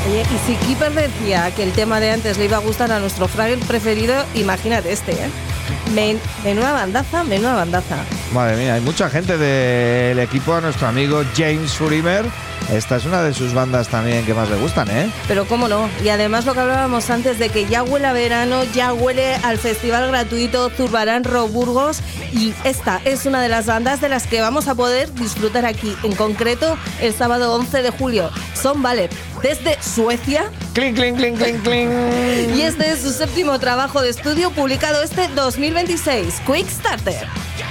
Oye, y si Keeper decía que el tema de antes le iba a gustar a nuestro Fraggle preferido, imagínate este, ¿eh? Menuda bandaza. Madre mía, hay mucha gente del equipo, nuestro amigo James Furimer. Esta es una de sus bandas también que más le gustan, ¿eh? Pero cómo no. Y además lo que hablábamos antes de que ya huele a verano, ya huele al festival gratuito Zurbarán Rock Burgos. Y esta es una de las bandas de las que vamos a poder disfrutar aquí. En concreto, el sábado 11 de julio. Son Valep, desde Suecia. ¡Cling, cling, cling, cling, cling! Y este es su 7º trabajo de estudio publicado este 2026, Quick Starter.